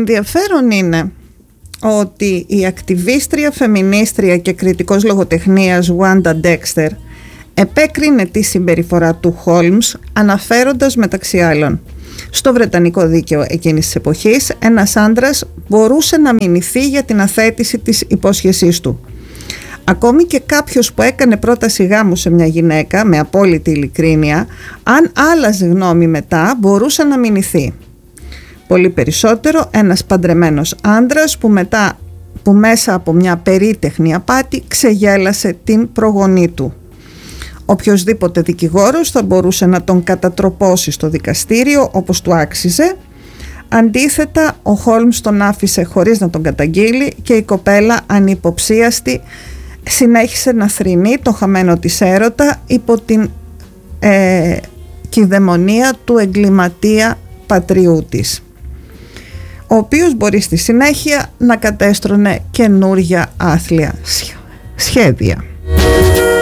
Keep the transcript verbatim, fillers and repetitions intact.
ενδιαφέρον είναι ότι η ακτιβίστρια, φεμινίστρια και κριτικός λογοτεχνίας Wanda Dexter επέκρινε τη συμπεριφορά του Χόλμς, αναφέροντας μεταξύ άλλων: στο βρετανικό δίκαιο εκείνης της εποχής ένας άντρας μπορούσε να μηνυθεί για την αθέτηση της υπόσχεσής του. Ακόμη και κάποιος που έκανε πρόταση γάμου σε μια γυναίκα με απόλυτη ειλικρίνεια, αν άλλαζε γνώμη μετά, μπορούσε να μηνυθεί. Πολύ περισσότερο ένας παντρεμένος άντρας που μετά που μέσα από μια περίτεχνη απάτη ξεγέλασε την προγονή του. Οποιοσδήποτε δικηγόρος θα μπορούσε να τον κατατροπώσει στο δικαστήριο όπως του άξιζε. Αντίθετα, ο Χόλμς τον άφησε χωρίς να τον καταγγείλει και η κοπέλα ανυποψίαστη συνέχισε να θρηνεί το χαμένο της έρωτα υπό την ε, κυδαιμονία του εγκληματία πατριού της, ο οποίος μπορεί στη συνέχεια να κατέστρωνε καινούρια άθλια σχέδια.